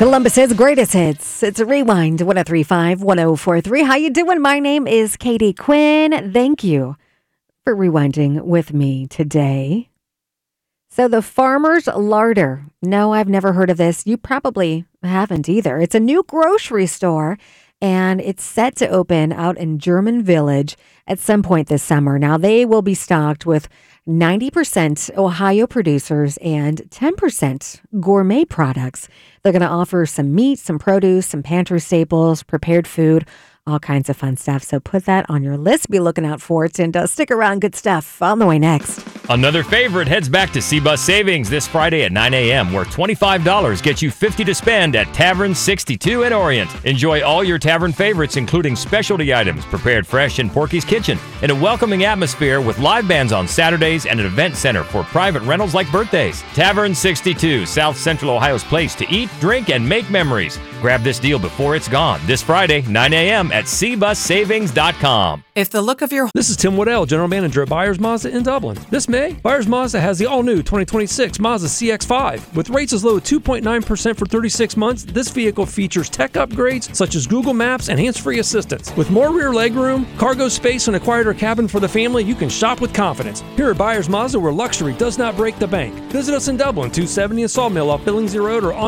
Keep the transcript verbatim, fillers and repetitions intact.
Columbus's greatest hits. It's a Rewind, one oh three point five, one oh four point three. How you doing? My name is Katie Quinn. Thank you for rewinding with me today. So the Farmer's Larder. No, I've never heard of this. You probably haven't either. It's a new grocery store, and it's set to open out in German Village at some point this summer. Now, they will be stocked with ninety percent Ohio producers and ten percent gourmet products. They're going to offer some meat, some produce, some pantry staples, prepared food, all kinds of fun stuff. So put that on your list. Be looking out for it, and uh, stick around. Good stuff on the way next. Another favorite heads back to C-Bus Savings this Friday at nine a.m., where twenty-five dollars gets you fifty dollars to spend at Tavern sixty-two at Orient. Enjoy all your Tavern favorites, including specialty items prepared fresh in Porky's Kitchen, in a welcoming atmosphere with live bands on Saturdays and an event center for private rentals like birthdays. Tavern sixty-two, South Central Ohio's place to eat, drink, and make memories. Grab this deal before it's gone this Friday, nine a.m. at c bus savings dot com. If the look of your This is Tim Waddell, General Manager at Byers Mazda in Dublin. This May, Byers Mazda has the all-new twenty twenty-six Mazda C X five. With rates as low as two point nine percent for thirty-six months, this vehicle features tech upgrades such as Google Maps and hands-free assistance. With more rear legroom, cargo space, and a quieter cabin for the family, you can shop with confidence. Here at Byers Mazda, where luxury does not break the bank. Visit us in Dublin, two seventy in Sawmill off Billingsley Road, or on